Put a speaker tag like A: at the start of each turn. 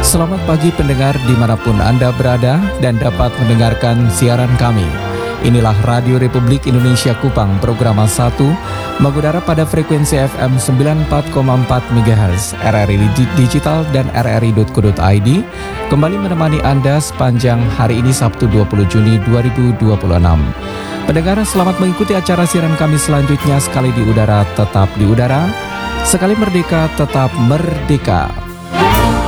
A: Selamat pagi pendengar dimanapun Anda berada dan dapat mendengarkan siaran kami. Inilah Radio Republik Indonesia Kupang, program 1, mengudara pada frekuensi FM 94,4 MHz, RRI Digital dan rri.co.id, kembali menemani Anda sepanjang hari ini Sabtu 20 Juni 2026. Pendengar, selamat mengikuti acara siaran kami selanjutnya. Sekali di udara, tetap di udara. Sekali merdeka, tetap merdeka.